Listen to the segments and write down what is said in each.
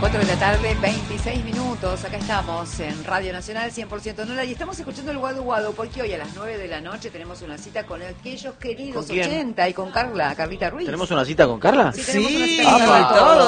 4 de la tarde, 26 minutos. Acá estamos en Radio Nacional 100% Nula y estamos escuchando el Guadu Guadu porque hoy a las 9 de la noche tenemos una cita con aquellos queridos 80 y con Carlita Ruiz. ¿Tenemos una cita con Carla? Sí, tenemos una cita con Carla.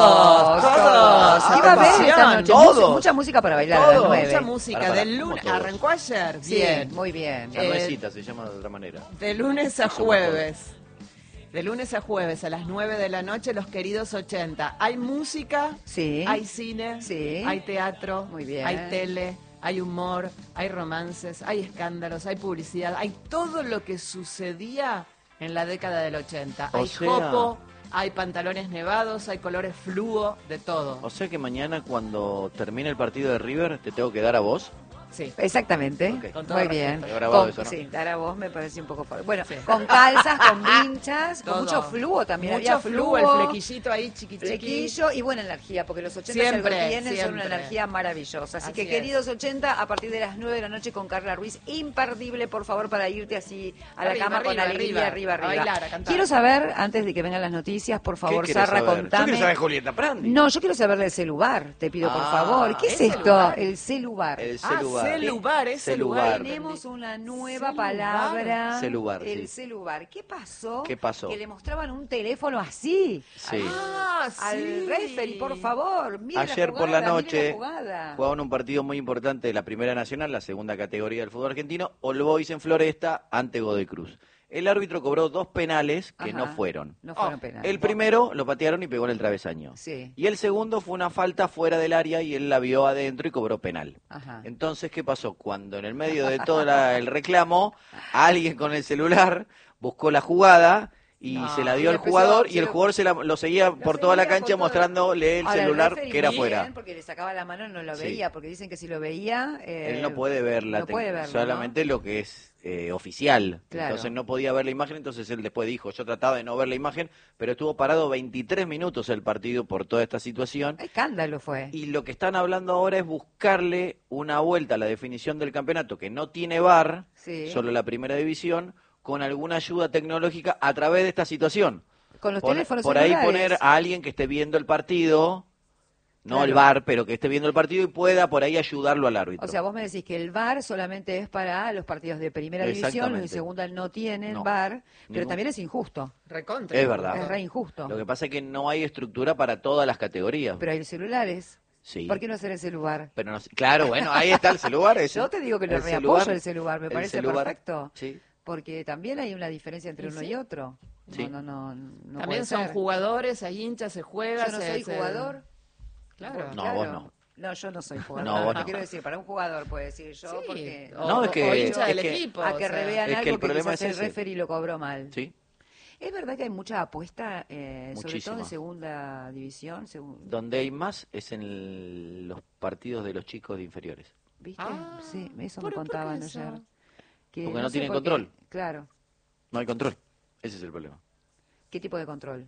Todos. ¿Qué va a haber esta noche? Todos. Mucha música para bailar a las 9. Mucha música. Del lunes. ¿Arrancó ayer? Sí, Bien. muy bien. Ya no es cita, se llama de otra manera. De lunes a jueves. De lunes a jueves a las 9 de la noche, los queridos 80. Hay música, Sí. hay cine, Sí. hay teatro, Muy bien. hay tele, hay humor, hay romances, hay escándalos, hay publicidad, hay todo lo que sucedía en la década del 80. O Hay sea- jopo, hay pantalones nevados, hay colores fluo, de todo. O sea que mañana cuando termine el partido de River te tengo que dar a vos. Sí. Exactamente, Ok. Con todo muy respeto. bien. Está grabado Con- eso, ¿no? Sí, dar a vos me parece un poco fuerte. Bueno, Sí. con calzas, con vinchas, con Todo. mucho fluo también. Mucho había fluo, el flequillito ahí chiqui. Flequillo y buena energía, porque los 80 Siempre, si algo tienen son siempre. una energía maravillosa. Así que Así queridos 80, a partir de las 9 de la noche con Carla Ruiz, imperdible, por favor, para irte así a la Arriba, cama con arriba, alegría, arriba, arriba. a bailar, a cantar. Quiero saber, antes de que vengan las noticias, por favor, ¿Qué querés Sarra, saber? contame. Yo quiero saber Julieta Prandi. No, yo quiero saber del celular, te pido por Ah, favor. ¿Qué es ¿ese esto? lugar? El celular. El Ah, celular. celular, ese Celular. lugar. Tenemos una nueva Celular. palabra. Celular, El sí. celular. ¿Qué pasó? ¿Qué pasó? Que le mostraban un teléfono así. Sí. Ah, sí. Al referee, por favor. Mire Ayer la por la jugada, mire noche la jugada. jugaban un partido muy importante de la Primera Nacional, la segunda categoría del fútbol argentino, All Boys en Floresta ante Godoy Cruz. El árbitro cobró 2 penales que Ajá. no fueron. No fueron penales. El primero lo patearon y pegó en el travesaño. Sí. Y el segundo fue una falta fuera del área y él la vio adentro y cobró penal. Ajá. Entonces, ¿qué pasó? Cuando en el medio de todo el reclamo, alguien con el celular buscó la jugada y No, se la y dio al empezó- jugador y se el lo- jugador lo seguía por toda la seguía por cancha todo- mostrándole el Ahora, celular referee que era bien, fuera. Porque le sacaba la mano, no lo Sí. veía, porque dicen que si lo veía... Él no puede verla, no puede verlo, solamente lo que es oficial. Claro. Entonces no podía ver la imagen, entonces él después dijo, yo trataba de no ver la imagen, pero estuvo parado 23 minutos el partido por toda esta situación. ¿no? Escándalo fue. Y lo que están hablando ahora es buscarle una vuelta a la definición del campeonato que no tiene VAR, Sí. solo la primera división, con alguna ayuda tecnológica a través de esta situación. Con los Pon- teléfonos por ahí celulares. poner a alguien que esté viendo el partido, no Claro. el VAR, pero que esté viendo el partido y pueda por ahí ayudarlo al árbitro. O sea, vos me decís que el VAR solamente es para los partidos de primera división, los de Exactamente. segunda no tienen No. VAR, pero Ningún- también es injusto, Recontra. Es verdad. es re injusto. Lo que pasa es que no hay estructura para todas las categorías. Pero hay celulares. Sí. ¿Por qué no hacer el celular? Pero no sé- claro, bueno, ahí está el celular. ese. Yo te digo que lo El reapoyo celular- el celular, me el parece celular, perfecto. Sí. Porque también hay una diferencia entre uno sí. y otro. Sí. No puede También son ser. jugadores, hay hinchas, se juega. Yo no soy jugador. Claro. No, vos no. No, yo no soy jugador. No, vos no. Quiero decir, para un jugador puede decir yo, Sí, porque No, es que- o hincha es del que- equipo. a o que sea. revean es que algo el que problema quizás es el ese. referee lo cobró mal. Sí. Es verdad que hay mucha apuesta, sobre todo Muchísima. en segunda división, Donde hay más es en los partidos de los chicos de inferiores. ¿viste? Ah, Sí, eso me ¿por qué contaban eso? ayer. Que Porque no sé tienen por qué. control. Claro. No hay control. Ese es el problema. ¿Qué tipo de control?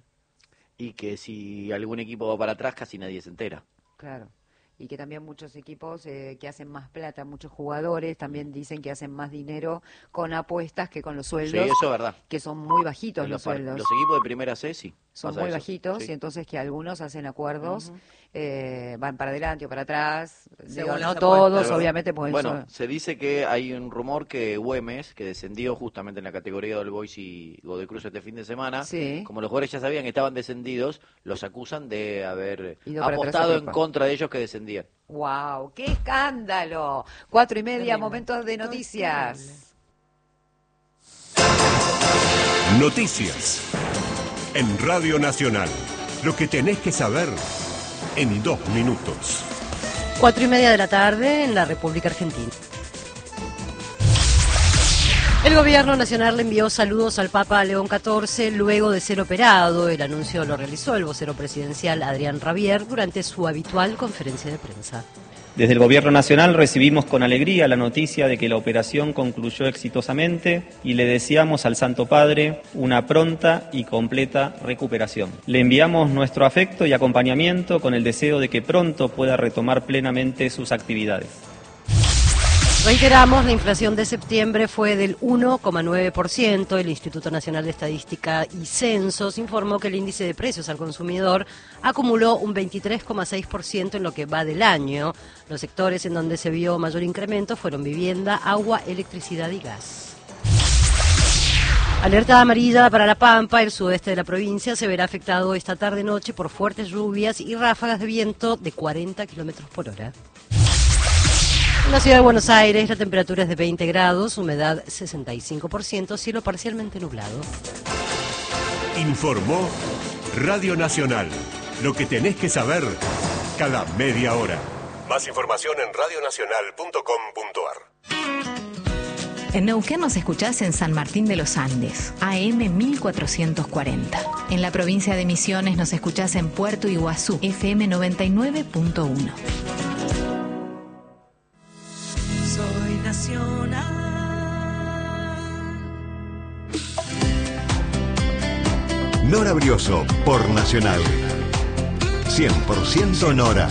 Y que si algún equipo va para atrás, casi nadie se entera. Claro. Y que también muchos equipos que hacen más plata, muchos jugadores también dicen que hacen más dinero con apuestas que con los Sí, sueldos, eso es verdad. que son muy bajitos En los los sueldos. equipos de primera C, sí. Son pasa muy eso. bajitos Sí. y entonces que algunos hacen acuerdos, van para adelante o para atrás. Digo, Según no las todos, apuestas. obviamente, porque Bueno, eso- se dice que hay un rumor que Güemes, que descendió justamente en la categoría del Boys y Godoy Cruz este fin de semana, Sí. como los jugadores ya sabían que estaban descendidos, los acusan de haber Ido para atrás apostado a en Copa. contra de ellos que descendían. ¡Wow! ¡Qué escándalo! 4:30, Tremendo. momentos de noticias. Noticias. En Radio Nacional. Lo que tenés que saber en 2 minutos. 4:30 de la tarde en la República Argentina. El gobierno nacional le envió saludos al Papa León XIV luego de ser operado. El anuncio lo realizó el vocero presidencial Adrián Rabier durante su habitual conferencia de prensa. Desde el Gobierno Nacional recibimos con alegría la noticia de que la operación concluyó exitosamente y le deseamos al Santo Padre una pronta y completa recuperación. Le enviamos nuestro afecto y acompañamiento con el deseo de que pronto pueda retomar plenamente sus actividades. Reiteramos, la inflación de septiembre fue del 1,9%. El Instituto Nacional de Estadística y Censos informó que el índice de precios al consumidor acumuló un 23,6% en lo que va del año. Los sectores en donde se vio mayor incremento fueron vivienda, agua, electricidad y gas. Alerta amarilla para La Pampa. El sudeste de la provincia se verá afectado esta tarde-noche por fuertes lluvias y ráfagas de viento de 40 kilómetros por hora. En la ciudad de Buenos Aires la temperatura es de 20 grados, humedad 65%, cielo parcialmente nublado. Informó Radio Nacional. Lo que tenés que saber cada media hora. Más información en radionacional.com.ar. En Neuquén nos escuchás en San Martín de los Andes, AM 1440. En la provincia de Misiones nos escuchás en Puerto Iguazú, FM 99.1. Soy nacional. Nora Brioso por Nacional. 100% Nora.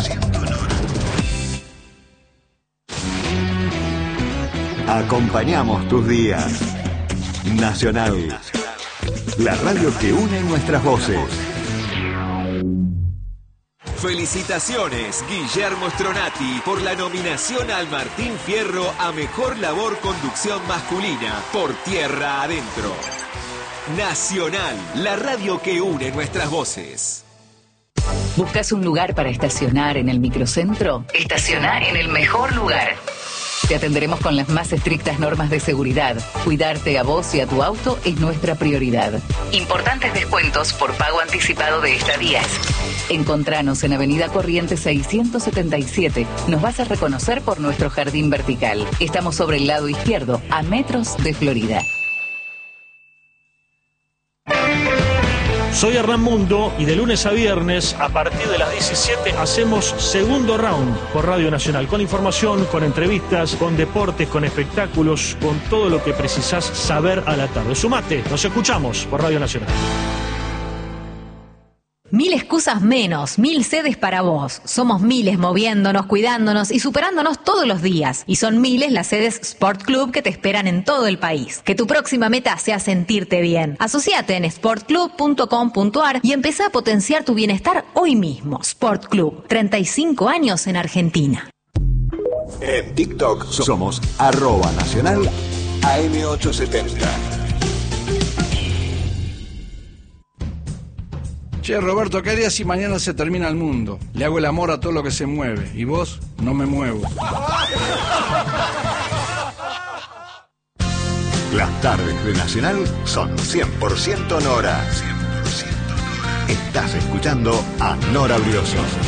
Acompañamos tus días. Nacional. La radio que une nuestras voces. Felicitaciones, Guillermo Stronati, por la nominación al Martín Fierro a Mejor Labor Conducción Masculina por Tierra Adentro. Nacional, la radio que une nuestras voces. ¿Buscas un lugar para estacionar en el microcentro? Estacionar en el mejor lugar. Te atenderemos con las más estrictas normas de seguridad. Cuidarte a vos y a tu auto es nuestra prioridad. Importantes descuentos por pago anticipado de estadías. Encontranos en Avenida Corrientes 677. Nos vas a reconocer por nuestro jardín vertical. Estamos sobre el lado izquierdo, a metros de Florida. Soy Hernán Mundo y de lunes a viernes, a partir de las 17, hacemos Segundo Round por Radio Nacional. Con información, con entrevistas, con deportes, con espectáculos, con todo lo que precisás saber a la tarde. Sumate, nos escuchamos por Radio Nacional. 1000 excusas menos, 1000 sedes para vos. Somos miles moviéndonos, cuidándonos y superándonos todos los días. Y son miles las sedes Sport Club que te esperan en todo el país. Que tu próxima meta sea sentirte bien. Asociate en sportclub.com.ar y empezá a potenciar tu bienestar hoy mismo. Sport Club, 35 años en Argentina. En TikTok somos @nacional AM870. Che, Roberto, ¿qué harías si mañana se termina el mundo? Le hago el amor a todo lo que se mueve. Y vos, no me muevo. Las tardes de Nacional son 100% Nora. 100% Nora. Estás escuchando a Nora Brioso.